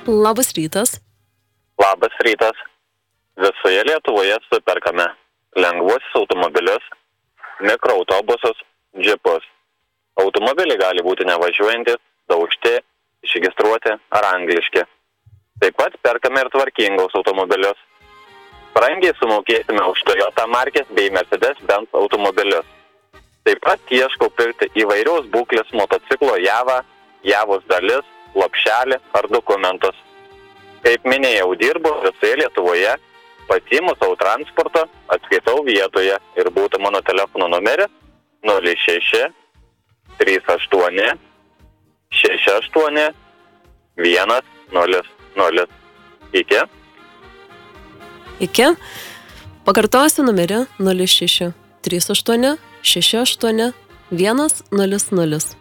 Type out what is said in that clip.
Labas rytas. Labas rytas. Visoje Lietuvoje superkame lengvuosius automobilius, mikroautobusus, džipus. Automobiliai gali būti nevažiuojantis, daužti, išregistruoti ar angliški. Taip pat perkame ir tvarkingus automobilius. Brangiai sumokėsime už Toyota markės bei Mercedes-Benz automobilius. Taip pat ieškau pirkti įvairiaus būklės motociklo javą, javos dalis, lopšelį ar dokumentus. Kaip minėjau, dirbu visoje Lietuvoje, pasiimu savo transportą, atskaitau vietoje ir būtų mano telefono numeris 06 38 68 100. Iki. Iki. Pakartosiu numerį 06 38 68 100.